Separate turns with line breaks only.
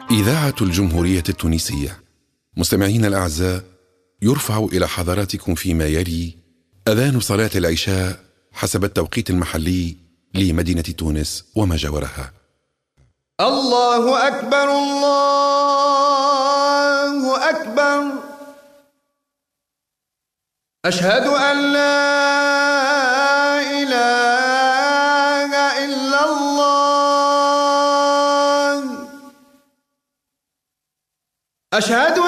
إذاعة الجمهورية التونسية. مستمعين الأعزاء، يرفع إلى حضراتكم فيما يلي أذان صلاة العشاء حسب التوقيت المحلي لمدينة تونس وما جاورها.
الله أكبر الله أكبر، أشهد أن لا إله إلا الله، أشهد